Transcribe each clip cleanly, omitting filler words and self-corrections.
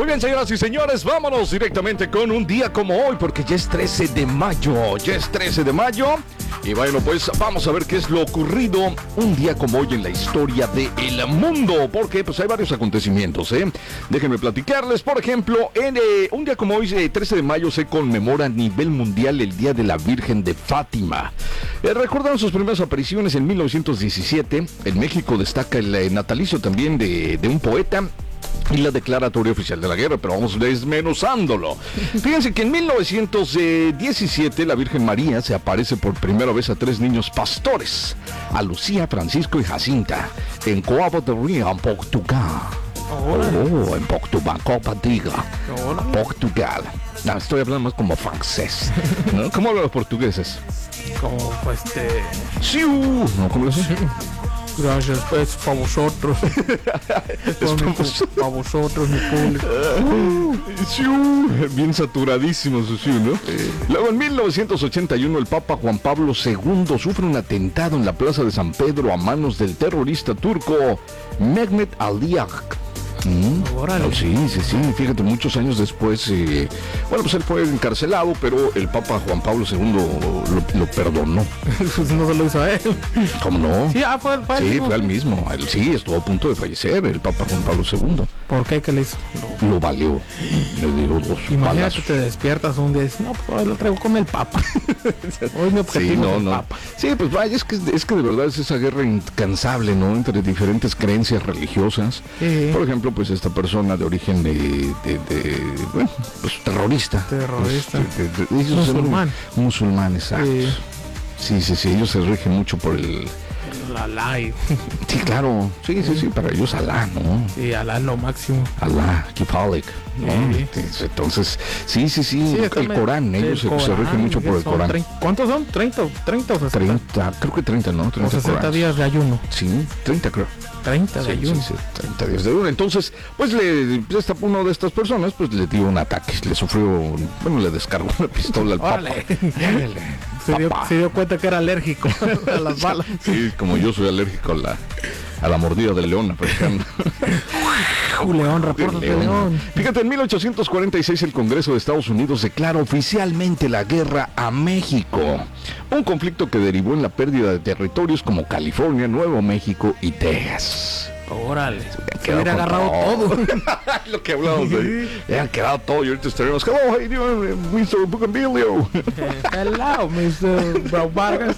bien, señoras y señores, vámonos directamente con un día como hoy, porque ya es 13 de mayo, y bueno, pues vamos a ver qué es lo ocurrido un día como hoy en la historia del mundo, porque pues hay varios acontecimientos, Déjenme platicarles, por ejemplo, un día como hoy, 13 de mayo, se conmemora a nivel mundial el Día de la Virgen de Fátima. Recordaron sus primeras apariciones en 1917, en México destaca el natalicio también de un poeta, y la declaratoria oficial de la guerra, pero vamos desmenuzándolo. Fíjense que en 1917 la Virgen María se aparece por primera vez a 3 niños pastores, a Lucía, Francisco y Jacinta, en Cabo de Rio, en Portugal. En Portugal, Portugal. No, estoy hablando más como francés, ¿no? ¿Cómo hablan los portugueses? Como Sí, ¿no? ¿Cómo lo hacen? Gracias, pues, para vosotros. Para vosotros, mi público. Bien saturadísimo su ¿no? Luego en 1981 el Papa Juan Pablo II sufre un atentado en la Plaza de San Pedro a manos del terrorista turco Mehmet Aliyev. Sí, fíjate, muchos años después, pues él fue encarcelado, pero el Papa Juan Pablo II lo perdonó. No se lo hizo a él. ¿Cómo no? Sí, fue al mismo. Él sí, estuvo a punto de fallecer, el Papa Juan Pablo II. ¿Por qué? ¿Qué le hizo? Lo valió. Le dio 2 Imagínate, balazos. te despiertas un día y dices, no, pues lo traigo con el Papa. Hoy mi objetivo es el Papa. Sí, pues vaya, es que de verdad es esa guerra incansable, ¿no? Entre diferentes creencias religiosas. Por ejemplo, pues esta persona de origen pues terrorista. Musulmán, exacto. Sí, ellos se rigen mucho por el Alá. Sí, claro. Sí, para ellos Alá, ¿no? Sí, Alá es lo máximo. Alá, Kifalik, ¿no? Entonces, sí, el Corán, ellos se rigen mucho por el Corán. ¿Cuántos son? ¿30 o 60? 30, creo que 30, ¿no? 30 o 60 Corán. días de ayuno. Sí, 30 creo. 30 de ayuno. Sí, 30 días de ayuno. Entonces, pues uno de estas personas, pues le dio un ataque, le descargó una pistola al Papa. Se dio cuenta que era alérgico a las balas. Sí, como yo soy alérgico a la mordida del león africano. León, repórtate, León. Fíjate, en 1846 el Congreso de Estados Unidos declara oficialmente la guerra a México. Un conflicto que derivó en la pérdida de territorios como California, Nuevo México y Texas. Órale, se hubiera agarrado todo. Lo que hablamos de ahí. Le han quedado todo y ahorita estaremos. Hello, how you doing, Mr. Bugambilio? Hello, Mr. Brau Vargas.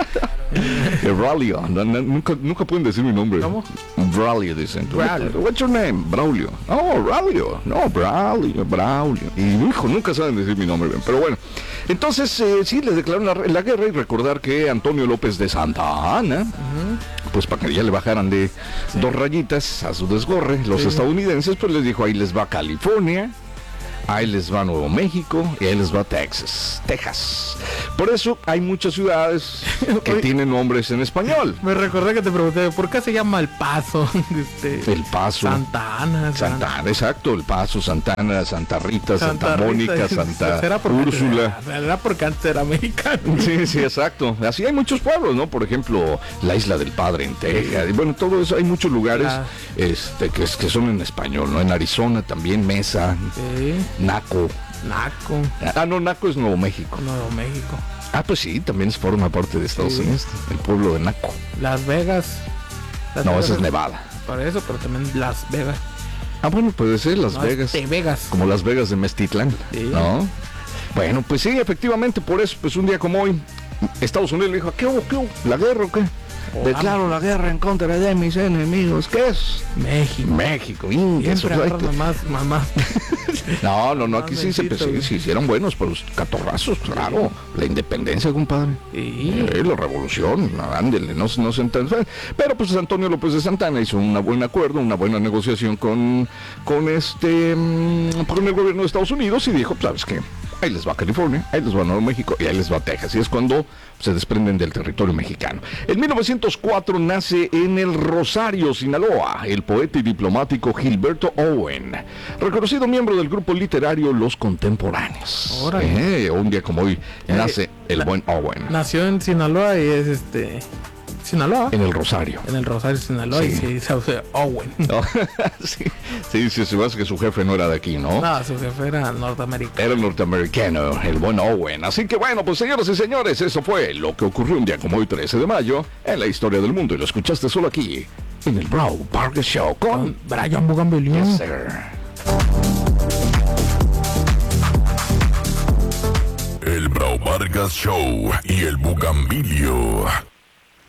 Braulio. Nunca pueden decir mi nombre. ¿Cómo? Braulio, dicen. Braulio. What's your name? Braulio. Oh, Braulio. No, Braulio. Y nunca saben decir mi nombre bien. Pero bueno. Entonces, sí, les declararon la guerra y recordar que Antonio López de Santa Anna, pues para que ya le bajaran de 2 rayitas a su desgorre, los estadounidenses, pues les dijo, ahí les va California, ahí les va Nuevo México y ahí les va Texas. Por eso hay muchas ciudades que tienen nombres en español. Me recordé que te pregunté, ¿por qué se llama El Paso? El Paso. Santa Ana, exacto, El Paso, Santa Ana, Santa Rita, Santa Mónica, Santa Úrsula. Era porque antes era mexicano. Sí, exacto. Así hay muchos pueblos, ¿no? Por ejemplo, la Isla del Padre en Texas. Y bueno, todo eso, hay muchos lugares que son en español, ¿no? En Arizona también, Mesa, Naco. No, Naco es Nuevo México. Pues sí, también forma parte de Estados Unidos, el pueblo de Naco. Las Vegas. No, esa es Nevada. Para eso, pero también Las Vegas. Bueno, puede ser Las Vegas. Vegas. Como Las Vegas de Meztitlán, ¿no? Bueno, pues sí, efectivamente, por eso, pues un día como hoy, Estados Unidos le dijo, ¿qué hubo? ¿La guerra o qué? Declaro la guerra en contra de mis enemigos. ¿Qué es? México. Siempre agarran mamá. No, aquí sí se hicieron buenos por los catorrazos, claro. La independencia, compadre. La revolución, ándele, no se entiende. Pero pues Antonio López de Santana hizo un buen acuerdo, una buena negociación con el gobierno de Estados Unidos y dijo, pues, ¿sabes qué? Ahí les va California, ahí les va Nuevo México y ahí les va Texas. Y es cuando se desprenden del territorio mexicano. En 1904 nace en el Rosario, Sinaloa, el poeta y diplomático Gilberto Owen, reconocido miembro del grupo literario Los Contemporáneos. Un día como hoy nace el buen Owen. Nació en Sinaloa y es Sinaloa. En el Rosario. En el Rosario, Sinaloa. Sí. Y se dice Owen. No, sí, se me hace que su jefe no era de aquí, ¿no? No, su jefe era norteamericano. Era el norteamericano, el buen Owen. Así que bueno, pues señoras y señores, eso fue lo que ocurrió un día como hoy, 13 de mayo, en la historia del mundo. Y lo escuchaste solo aquí, en el Brawl Burger Show, con Brian Bugambilion. Yes, sir. El Brau Vargas Show y el Bugambilio.